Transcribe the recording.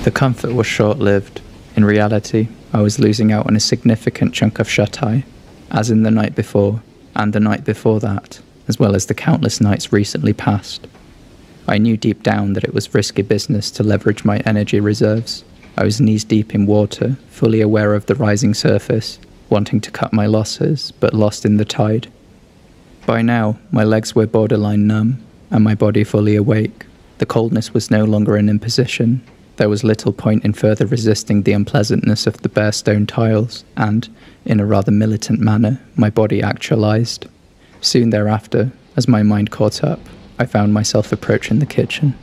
The comfort was short-lived. In reality, I was losing out on a significant chunk of shut-eye, as in the night before, and the night before that, as well as the countless nights recently past. I knew deep down that it was risky business to leverage my energy reserves. I was knees-deep in water, fully aware of the rising surface, wanting to cut my losses, but lost in the tide. By now, my legs were borderline numb, and my body fully awake. The coldness was no longer an imposition. There was little point in further resisting the unpleasantness of the bare stone tiles, and, in a rather militant manner, my body actualized. Soon thereafter, as my mind caught up, I found myself approaching the kitchen.